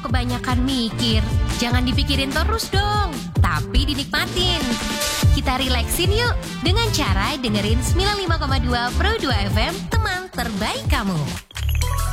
kebanyakan mikir. Jangan dipikirin terus dong, tapi dinikmatin. Kita relaksin yuk dengan cara dengerin 95,2 Pro 2 FM, teman terbaik kamu.